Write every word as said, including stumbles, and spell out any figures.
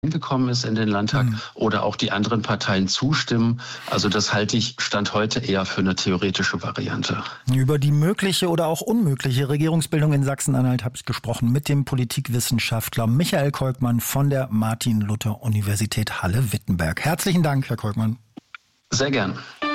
gekommen ist in den Landtag mhm. oder auch die anderen Parteien zustimmen. Also das halte ich Stand heute eher für eine theoretische Variante. Über die mögliche oder auch unmögliche Regierungsbildung in Sachsen-Anhalt habe ich gesprochen mit dem Politikwissenschaftler Michael Kolkmann von der Martin-Luther-Universität Halle-Wittenberg. Herzlichen Dank, Herr Kolkmann. Sehr gern.